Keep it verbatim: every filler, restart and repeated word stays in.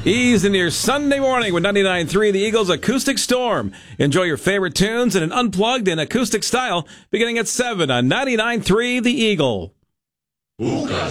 Ease into your Sunday morning with ninety-nine point three The Eagles Acoustic Storm. Enjoy your favorite tunes in an unplugged and acoustic style beginning at seven on ninety-nine point three The Eagle.